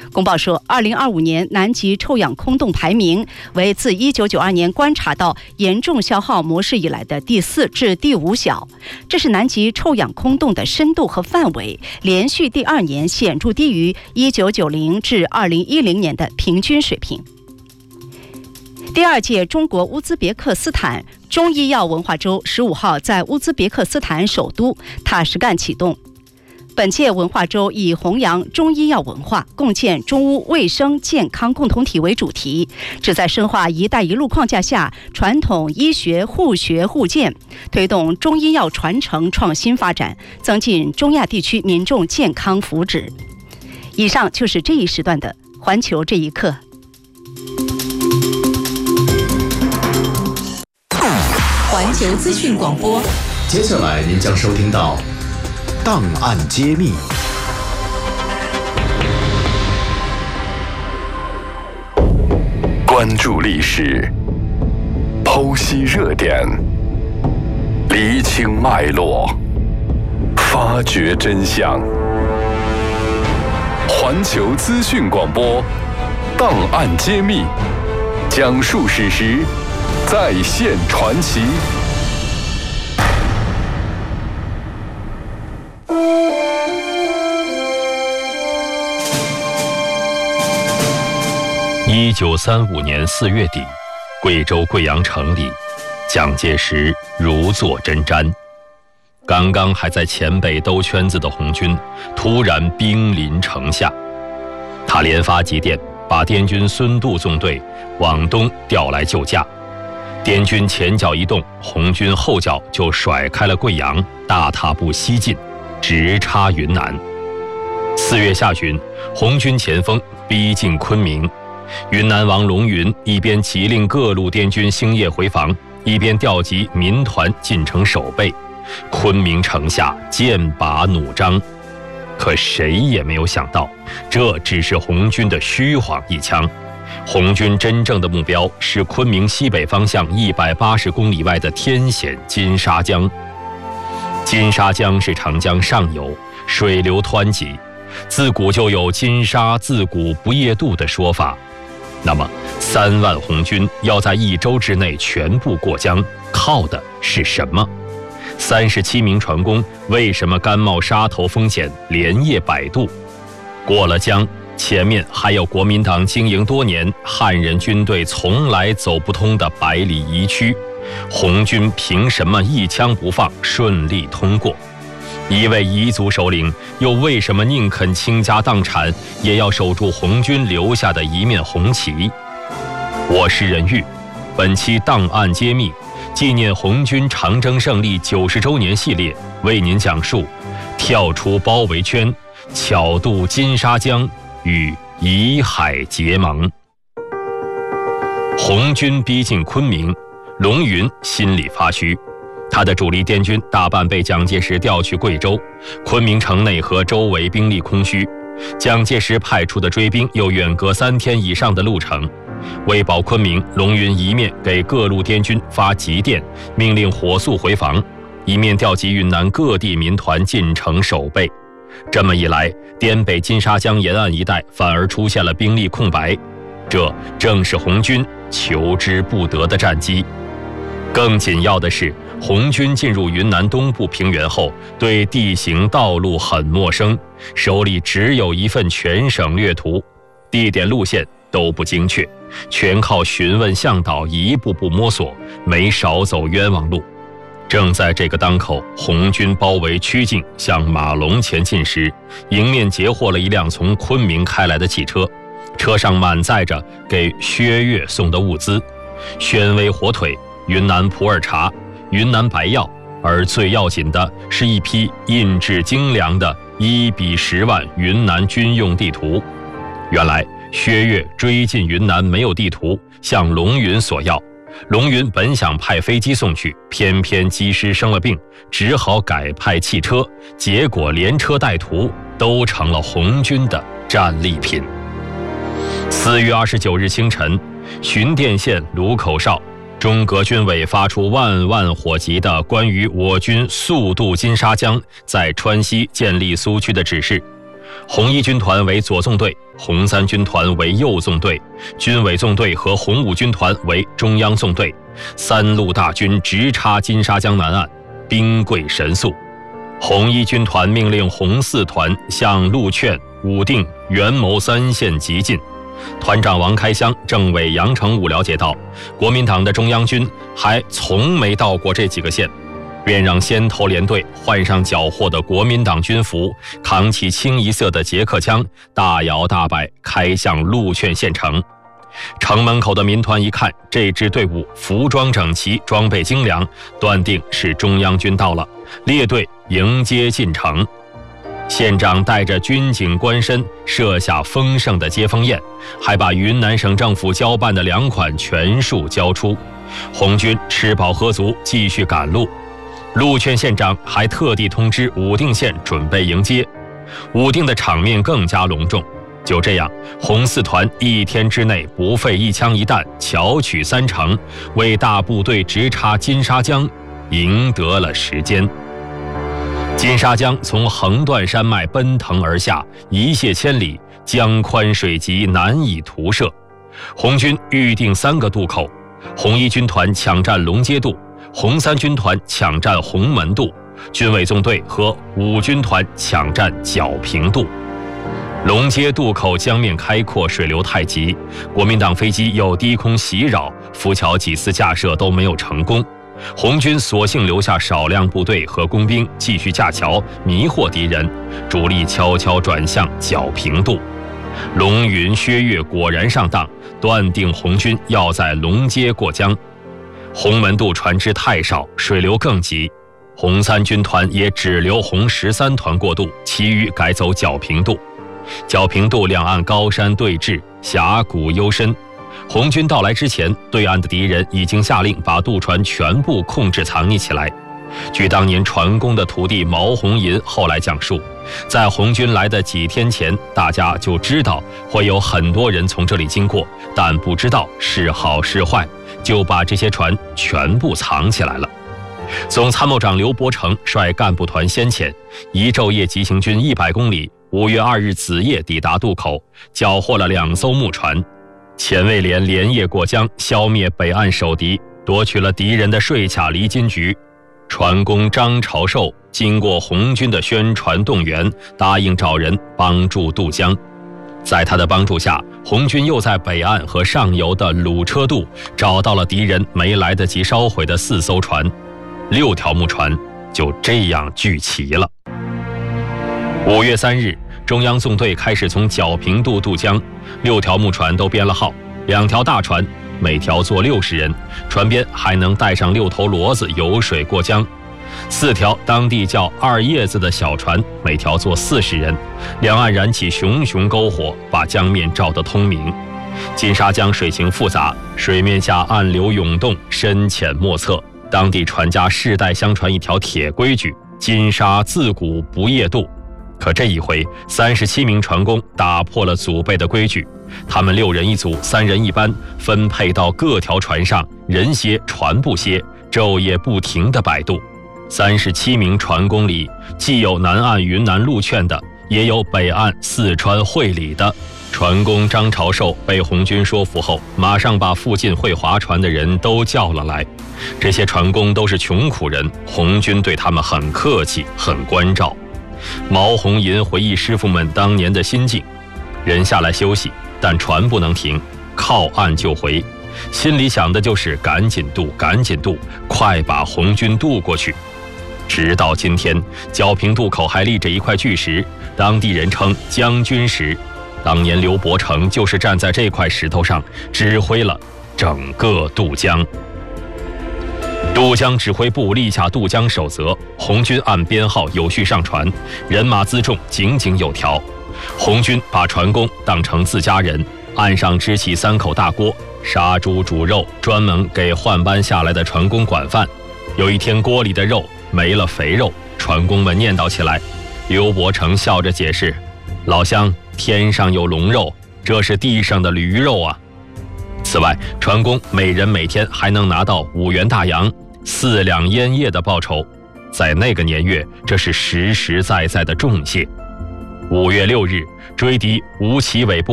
公报说，2025年南极臭氧空洞排名为自1992年观察到严重消耗模式以来的第4至第5小，这是南极臭氧空洞的深度和范围连续第2年显著低于1990至2010年的平均水平。第2届中国乌兹别克斯坦中医药文化周15号在乌兹别克斯坦首都塔什干启动。本届文化周以弘扬中医药文化，共建中乌卫生健康共同体为主题，旨在深化"一带一路"框架下传统医学互学互鉴，推动中医药传承创新发展，增进中亚地区民众健康福祉。以上就是这一时段的环球这一刻。 环球资讯广播， 接下来您将收听到档案揭秘。 关注历史，剖析热点，厘清脉络，发掘真相。环球资讯广播，档案揭秘，讲述史实，再现传奇。 1935年4月底，贵州贵阳城里，蒋介石如坐针毡。刚刚还在前北兜圈子的红军，突然兵临城下。他连发急电，把滇军孙渡纵队往东调来救驾。滇军前脚一动，红军后脚就甩开了贵阳，大踏步西进，直插云南。4月下旬，红军前锋逼近昆明。云南王龙云一边急令各路滇军星夜回防，一边调集民团进城守备。昆明城下剑拔弩张，可谁也没有想到，这只是红军的虚晃一枪。红军真正的目标是昆明西北方向180公里外的天险金沙江。金沙江是长江上游，水流湍急，自古就有金沙自古不夜渡的说法。那么3万红军要在1周之内全部过江，靠的是什么？37名船工为什么甘冒杀头风险连夜摆渡？过了江，前面还有国民党经营多年、汉人军队从来走不通的百里夷区，红军凭什么一枪不放顺利通过？一位彝族首领又为什么宁肯倾家荡产，也要守住红军留下的一面红旗？我是任玉，本期档案揭秘纪念红军长征胜利90周年系列，为您讲述跳出包围圈，巧渡金沙江与以海结盟。红军逼近昆明，龙云心里发虚。他的主力滇军大半被蒋介石调去贵州，昆明城内和周围兵力空虚，蒋介石派出的追兵又远隔3天以上的路程。为保昆明，龙云一面给各路滇军发急电，命令火速回防，一面调集云南各地民团进城守备。这么一来，滇北金沙江沿岸一带反而出现了兵力空白，这正是红军求之不得的战机。更紧要的是，红军进入云南东部平原后，对地形道路很陌生，手里只有一份全省略图，地点路线都不精确，全靠询问向导一步步摸索，没少走冤枉路。正在这个当口，红军包围曲靖向马龙前进时，迎面截获了一辆从昆明开来的汽车，车上满载着给薛岳送的物资：宣威火腿、云南普洱茶、云南白药，而最要紧的是一批印制精良的1比10万云南军用地图。原来薛岳追进云南没有地图，向龙云索要。龙云本想派飞机送去，偏偏机师生了病，只好改派汽车，结果连车带图都成了红军的战利品。4月29日清晨，循甸县卢口哨，中革军委发出万万火急的关于我军速渡金沙江，在川西建立苏区的指示。 红一军团为左纵队，红三军团为右纵队，军委纵队和红五军团为中央纵队。三路大军直插金沙江南岸，兵贵神速。红一军团命令红四团向陆劝、武定、元谋三线急进。团长王开湘、政委杨成武了解到，国民党的中央军还从没到过这几个县，便让先头连队换上缴获的国民党军服，扛起清一色的捷克枪，大摇大摆开向陆劝县城。城门口的民团一看这支队伍服装整齐，装备精良，断定是中央军到了，列队迎接进城。县长带着军警官绅设下丰盛的接风宴，还把云南省政府交办的粮款全数交出。红军吃饱喝足，继续赶路。陆劝县长还特地通知武定县准备迎接。武定的场面更加隆重。就这样，红四团1天之内不费一枪一弹，巧取3城，为大部队直插金沙江赢得了时间。金沙江从横断山脉奔腾而下，一泻千里，江宽水急，难以图涉。红军预定3个渡口，红一军团抢占龙街渡，红三军团抢占红门渡，军委纵队和五军团抢占皎平渡。龙街渡口江面开阔，水流太急，国民党飞机又低空袭扰，浮桥几次架设都没有成功。红军索性留下少量部队和工兵继续架桥，迷惑敌人，主力悄悄转向皎平渡。龙云、薛岳果然上当，断定红军要在龙街过江。红门渡船只太少，水流更急，红三军团也只留红13团过渡，其余改走皎平渡。皎平渡两岸高山对峙，峡谷幽深。红军到来之前，对岸的敌人已经下令把渡船全部控制藏匿起来。据当年船工的徒弟毛红银后来讲述，在红军来的几天前，大家就知道会有很多人从这里经过，但不知道是好是坏，就把这些船全部藏起来了。总参谋长刘伯承率干部团先遣，一昼夜急行军100公里，5月2日子夜抵达渡口，缴获了2艘木船。钱卫连连夜过江，消灭北岸守敌，夺取了敌人的税卡离金局。船工张朝寿经过红军的宣传动员，答应找人帮助渡江。在他的帮助下，红军又在北岸和上游的鲁车渡找到了敌人没来得及烧毁的4艘船，6条木船就这样聚齐了。5月3日，中央纵队开始从皎平渡渡江，6条木船都编了号，2条大船，每条坐60人，船边还能带上6头骡子游水过江。4条当地叫2叶子的小船，每条坐40人，两岸燃起熊熊篝火，把江面照得通明。金沙江水情复杂，水面下暗流涌动，深浅莫测。当地船家世代相传一条铁规矩：金沙自古不夜渡。可这一回，37名船工打破了祖辈的规矩，他们6人一组，3人一班，分配到各条船上，人歇船不歇，昼夜不停地摆渡。37名船工里，既有南岸云南陆劝的，也有北岸四川会理的。船工张朝寿被红军说服后，马上把附近会划船的人都叫了来。这些船工都是穷苦人，红军对他们很客气，很关照。毛红银回忆师傅们当年的心境：人下来休息，但船不能停，靠岸就回，心里想的就是赶紧渡，赶紧渡，快把红军渡过去。直到今天，皎平渡口还立着一块巨石，当地人称将军石。当年刘伯承就是站在这块石头上，指挥了整个渡江。渡江指挥部立下渡江守则，红军按编号有序上船，人马辎重井井有条。红军把船工当成自家人，岸上支起3口大锅，杀猪煮肉，专门给换班下来的船工管饭。有一天锅里的肉没了肥肉，船工们念叨起来。刘伯承笑着解释：老乡，天上有龙肉，这是地上的驴肉啊。此外，船工每人每天还能拿到5元大洋、4两烟叶的报酬，在那个年月，这是实实在在的重谢。 5月6日，追敌吴奇伟部